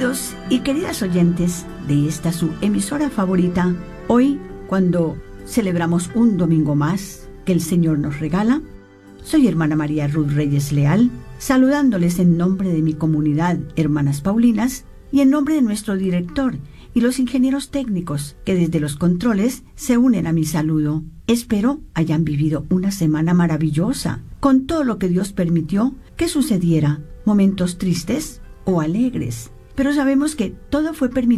Queridos y queridas oyentes de esta su emisora favorita, hoy, cuando celebramos un domingo más que el Señor nos regala, soy hermana María Ruth Reyes Leal, saludándoles en nombre de mi comunidad Hermanas Paulinas y en nombre de nuestro director y los ingenieros técnicos que desde los controles se unen a mi saludo. Espero hayan vivido una semana maravillosa con todo lo que Dios permitió que sucediera, momentos tristes o alegres, pero sabemos que todo fue permitido